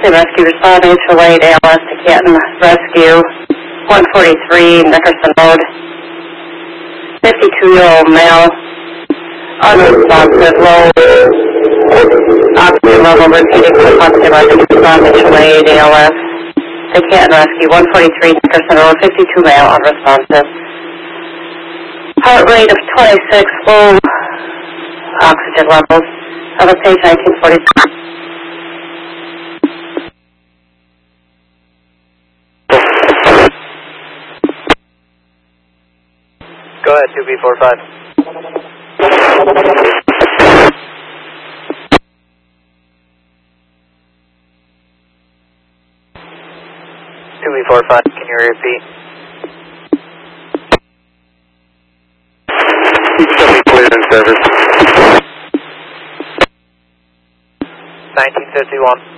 Oxygen Rescue responding to Lade ALS to Canton Rescue, 143 Nickerson Road. 52-year-old male, unresponsive, low oxygen level, repeating oxygen rescue responding to Lade ALS to Canton Rescue, 143 Nickerson Road. 52 male, unresponsive. Heart rate of 26, low oxygen levels. Of a page 1946. Go ahead, 2B45. Can you repeat? Cleared in service. 1951.